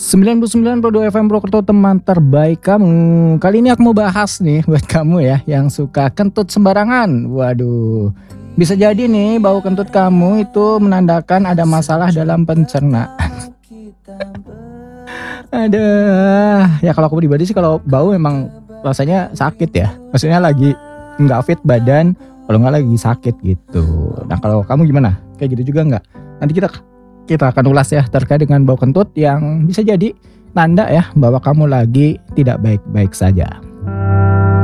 99,2 FM Purwokerto, teman terbaik kamu. Kali ini aku mau bahas nih buat kamu ya yang suka kentut sembarangan. Waduh, bisa jadi nih bau kentut kamu itu menandakan ada masalah dalam pencernaan. Ada ya, kalau aku pribadi sih kalau bau memang rasanya sakit ya. Maksudnya lagi nggak fit badan, kalau nggak lagi sakit gitu. Nah kalau kamu gimana? Kayak gitu juga nggak? Nanti kita akan ulas ya terkait dengan bau kentut yang bisa jadi tanda ya bahwa kamu lagi tidak baik-baik saja.